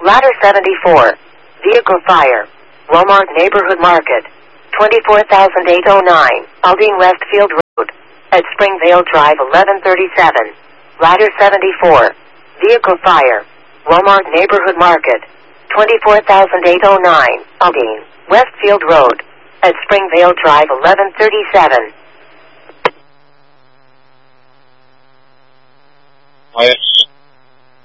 Ladder 74. Vehicle fire. Walmart Neighborhood Market. 24809. Aldine Westfield Road. At Springvale Drive 1137. Ladder 74. Vehicle fire. Walmart Neighborhood Market. 24809. Aldine Westfield Road. At Springvale Drive 1137. Ouais.